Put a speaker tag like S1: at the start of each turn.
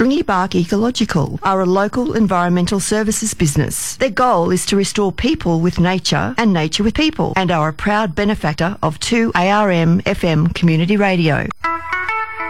S1: Stringy Bark Ecological are a local environmental services business. Their goal is to restore people with nature and nature with people, and are a proud benefactor of 2ARM FM Community Radio.